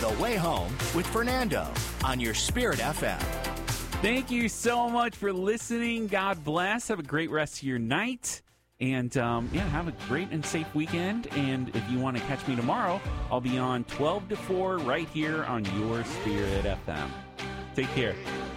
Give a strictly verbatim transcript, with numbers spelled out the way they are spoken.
The Way Home with Fernando on your Spirit F M. Thank you so much for listening. God bless. Have a great rest of your night. And, um, yeah, have a great and safe weekend. And if you want to catch me tomorrow, I'll be on twelve to four right here on your Spirit F M. Take care.